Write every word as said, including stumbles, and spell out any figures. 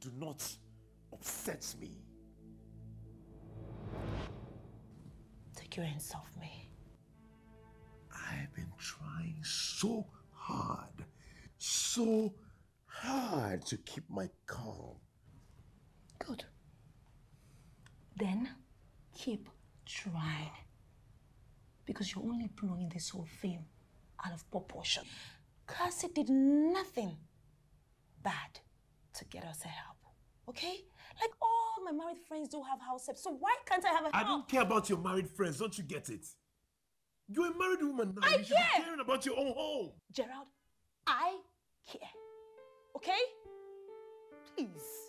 do not upset me. Take your hands off me. I've been trying so hard, so hard to keep my calm. Good. Then keep trying. Because you're only blowing this whole thing out of proportion. Cassie did nothing bad to get us help. Okay? Like all my married friends do have house help, so why can't I have a help? I don't care about your married friends, don't you get it? You're a married woman now. I you should care. be caring about your own home. Gerald, I care. Okay? Please.